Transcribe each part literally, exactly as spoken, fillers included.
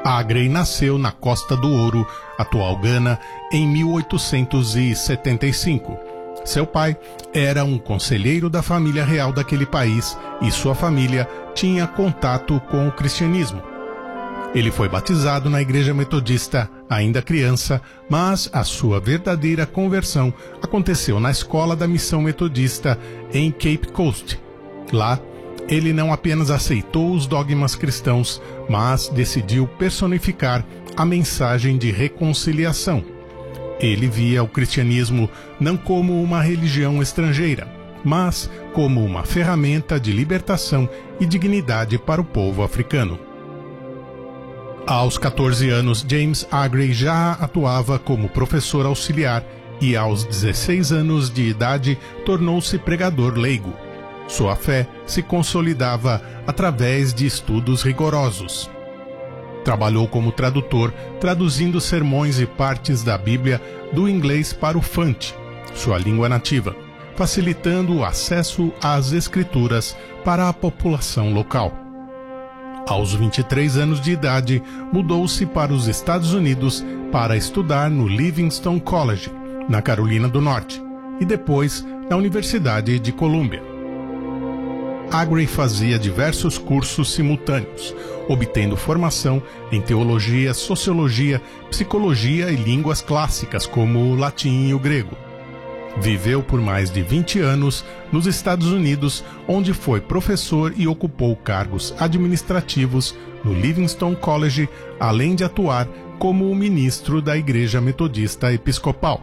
Aggrey nasceu na Costa do Ouro, atual Gana, em mil oitocentos e setenta e cinco. Seu pai era um conselheiro da família real daquele país e sua família tinha contato com o cristianismo. Ele foi batizado na igreja metodista ainda criança, mas a sua verdadeira conversão aconteceu na escola da missão metodista em Cape Coast. Lá, ele não apenas aceitou os dogmas cristãos, mas decidiu personificar a mensagem de reconciliação. Ele via o cristianismo não como uma religião estrangeira, mas como uma ferramenta de libertação e dignidade para o povo africano. Aos quatorze anos, James Aggrey já atuava como professor auxiliar e, aos dezesseis anos de idade, tornou-se pregador leigo. Sua fé se consolidava através de estudos rigorosos. Trabalhou como tradutor, traduzindo sermões e partes da Bíblia do inglês para o Fante, sua língua nativa, facilitando o acesso às escrituras para a população local. Aos vinte e três anos de idade, mudou-se para os Estados Unidos para estudar no Livingston College, na Carolina do Norte, e depois na Universidade de Colômbia. Aggrey fazia diversos cursos simultâneos, obtendo formação em teologia, sociologia, psicologia e línguas clássicas como o latim e o grego. Viveu por mais de vinte anos nos Estados Unidos, onde foi professor e ocupou cargos administrativos no Livingston College, além de atuar como ministro da Igreja Metodista Episcopal.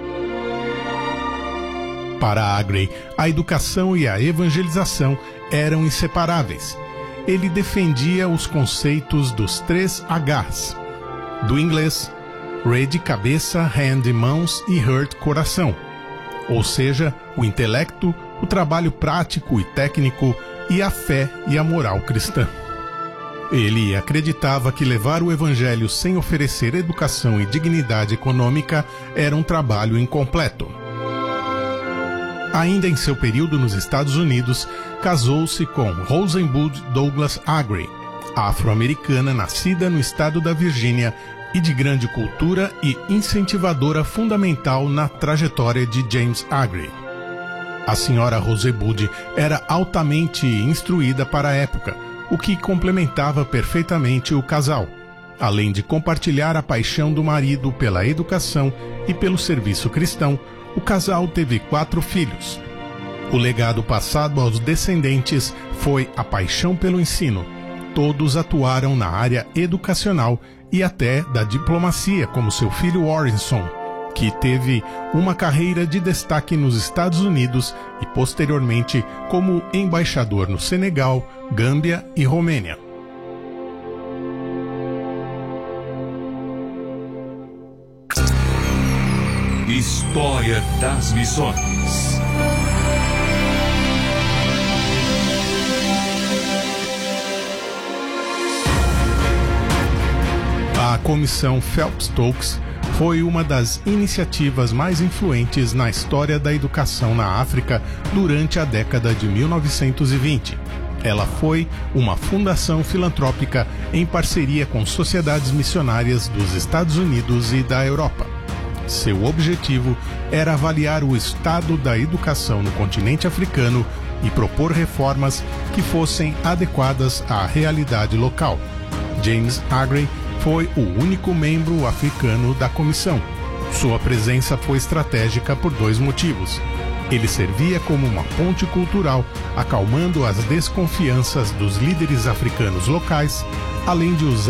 Para Aggrey, a educação e a evangelização eram inseparáveis. Ele defendia os conceitos dos três H's, do inglês, read cabeça, hand mãos e heart coração, ou seja, o intelecto, o trabalho prático e técnico e a fé e a moral cristã. Ele acreditava que levar o evangelho sem oferecer educação e dignidade econômica era um trabalho incompleto. Ainda em seu período nos Estados Unidos, casou-se com Rosenbud Douglas Aggrey, afro-americana nascida no estado da Virgínia e de grande cultura e incentivadora fundamental na trajetória de James Aggrey. A senhora Rosenbud era altamente instruída para a época, o que complementava perfeitamente o casal, além de compartilhar a paixão do marido pela educação e pelo serviço cristão. O casal teve quatro filhos. O legado passado aos descendentes foi a paixão pelo ensino. Todos atuaram na área educacional e até da diplomacia, como seu filho Warrenson, que teve uma carreira de destaque nos Estados Unidos e posteriormente como embaixador no Senegal, Gâmbia e Romênia. História das Missões. A Comissão Phelps-Stokes foi uma das iniciativas mais influentes na história da educação na África durante a década de mil novecentos e vinte. Ela foi uma fundação filantrópica em parceria com sociedades missionárias dos Estados Unidos e da Europa. Seu objetivo era avaliar o estado da educação no continente africano e propor reformas que fossem adequadas à realidade local. James Aggrey foi o único membro africano da comissão. Sua presença foi estratégica por dois motivos. Ele servia como uma ponte cultural, acalmando as desconfianças dos líderes africanos locais, além de usar